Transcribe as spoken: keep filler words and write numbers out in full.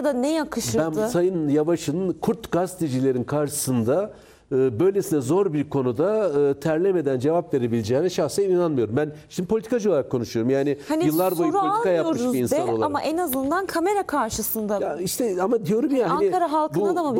da ne yakışırdı? Ben Sayın Yavaş'ın kurt gazetecilerin karşısında e, böylesine zor bir konuda e, terlemeden cevap verebileceğine şahsen inanmıyorum. Ben şimdi politikacı olarak konuşuyorum. Yani Hani yıllar boyu soru politika yapmış bir almıyoruz insan de, olarak. ama en azından kamera karşısında. Ya işte ama diyorum ya hani Ankara halkına bu, da mı